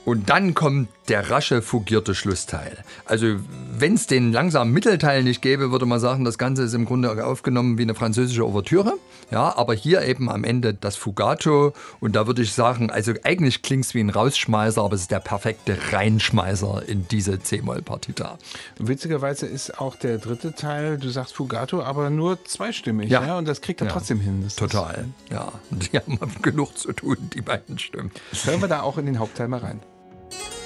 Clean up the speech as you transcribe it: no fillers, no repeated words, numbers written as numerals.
Und dann kommt der rasche, fugierte Schlussteil. Also wenn es den langsamen Mittelteil nicht gäbe, würde man sagen, das Ganze ist im Grunde aufgenommen wie eine französische Ouvertüre. Ja, aber hier eben am Ende das Fugato. Und da würde ich sagen, also eigentlich klingt es wie ein Rausschmeißer, aber es ist der perfekte Reinschmeißer in diese C-Moll-Partita. Witzigerweise ist auch der dritte Teil, du sagst Fugato, aber nur zweistimmig. Ja. Und das kriegt er trotzdem hin. Das Total, ja. Und die haben genug zu tun, die beiden Stimmen. Hören wir da auch in den Hauptteil mal rein.